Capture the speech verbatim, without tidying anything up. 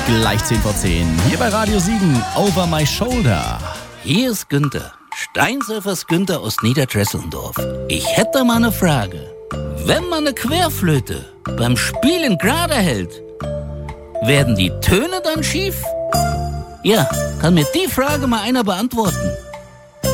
Gleich zehn vor zehn. Hier bei Radio Siegen, Over My Shoulder. Hier ist Günther, Steinsurfers Günther aus Niederdresselndorf. Ich hätte mal eine Frage. Wenn man eine Querflöte beim Spielen gerade hält, werden die Töne dann schief? Ja, kann mir die Frage mal einer beantworten?